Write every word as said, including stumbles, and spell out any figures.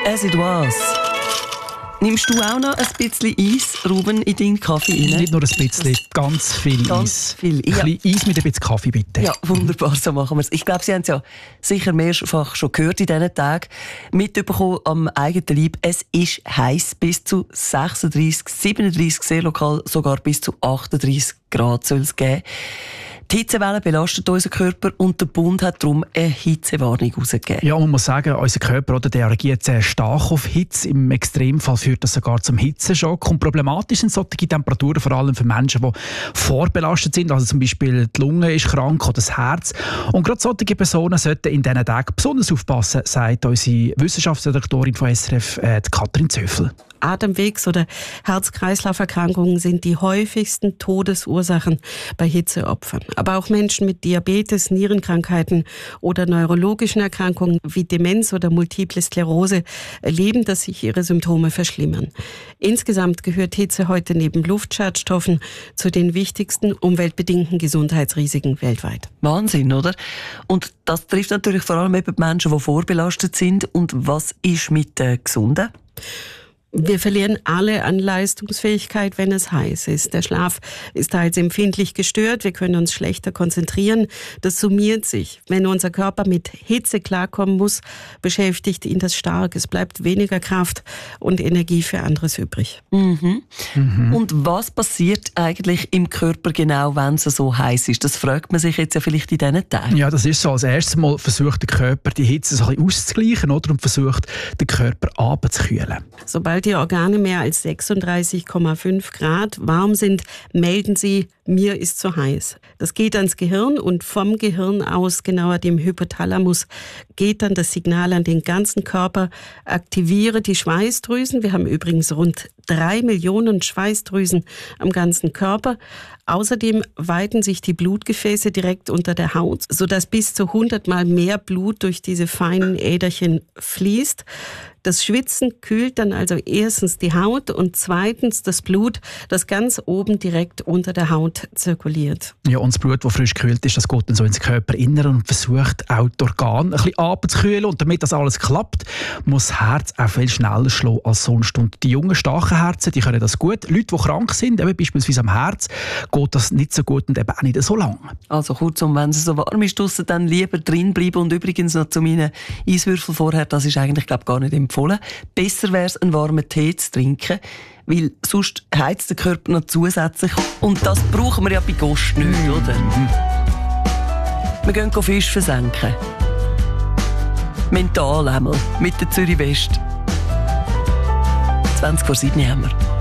as it was. Nimmst du auch noch ein bisschen Eis, Ruben, in deinen Kaffee rein? Nicht nur ein bisschen, ganz viel Ganz Eis. viel. Ein Ja. bisschen Eis mit ein bisschen Kaffee, bitte. Ja, wunderbar, so machen wir es. Ich glaube, Sie haben es ja sicher mehrfach schon gehört in diesen Tagen. Mitbekommen am eigenen Leib, es ist heiß, bis zu sechsunddreissig, siebenunddreissig, sehr lokal sogar bis zu achtunddreissig Grad soll es geben. Die Hitzewelle belastet unseren Körper und der Bund hat darum eine Hitzewarnung herausgegeben. Ja, man muss sagen, unser Körper oder, der reagiert sehr stark auf Hitze. Im Extremfall führt das sogar zum Hitzeschock. Und problematisch sind solche Temperaturen vor allem für Menschen, die vorbelastet sind. Also zum Beispiel die Lunge ist krank oder das Herz. Und gerade solche Personen sollten in diesen Tagen besonders aufpassen, sagt unsere Wissenschaftsredaktorin von S R F, äh, Katrin Zöffel. Atemwegs- oder Herz-Kreislauf-Erkrankungen sind die häufigsten Todesursachen bei Hitzeopfern. Aber auch Menschen mit Diabetes, Nierenkrankheiten oder neurologischen Erkrankungen wie Demenz oder Multiple Sklerose erleben, dass sich ihre Symptome verschlimmern. Insgesamt gehört Hitze heute neben Luftschadstoffen zu den wichtigsten umweltbedingten Gesundheitsrisiken weltweit. Wahnsinn, oder? Und das trifft natürlich vor allem eben die Menschen, die vorbelastet sind. Und was ist mit den Gesunden? Wir verlieren alle an Leistungsfähigkeit, wenn es heiß ist. Der Schlaf ist teils empfindlich gestört, wir können uns schlechter konzentrieren. Das summiert sich. Wenn unser Körper mit Hitze klarkommen muss, beschäftigt ihn das stark. Es bleibt weniger Kraft und Energie für anderes übrig. Mhm. Mhm. Und was passiert eigentlich im Körper genau, wenn es so heiß ist? Das fragt man sich jetzt ja vielleicht in diesen Tagen. Ja, das ist so. Als erstes Mal versucht der Körper, die Hitze so ein bisschen auszugleichen, oder? Und versucht, den Körper runterzukühlen. Sobald die Organe mehr als sechsunddreißig Komma fünf Grad warm sind, melden sie, mir ist zu heiß. Das geht ans Gehirn und vom Gehirn aus, genauer dem Hypothalamus, geht dann das Signal an den ganzen Körper, aktiviere die Schweißdrüsen. Wir haben übrigens rund drei Millionen Schweißdrüsen am ganzen Körper. Außerdem weiten sich die Blutgefäße direkt unter der Haut, sodass bis zu hundert Mal mehr Blut durch diese feinen Äderchen fließt. Das Schwitzen kühlt dann also erstens die Haut und zweitens das Blut, das ganz oben direkt unter der Haut zirkuliert. Ja, und das Blut, das frisch gekühlt ist, das geht dann so ins Körperinnere und versucht auch die Organe ein bisschen runterzukühlen. Und damit das alles klappt, muss das Herz auch viel schneller schlagen als sonst. Und die jungen, starken Herzen, die können das gut. Leute, die krank sind, eben beispielsweise am Herz, geht das nicht so gut und eben auch nicht so lange. Also kurzum, wenn es so warm ist, draussen, dann lieber drin bleiben. Und übrigens noch zu meinen Eiswürfeln vorher, das ist eigentlich glaub, gar nicht empfohlen. Besser wäre es, einen warmen Tee zu trinken, weil sonst heizt der Körper noch zusätzlich. Und das brauchen wir ja bei Gast nicht, mm. oder? Mm. Wir gehen Fisch versenken. Mental einmal, mit der Zürich West. zwanzig vor sieben haben wir.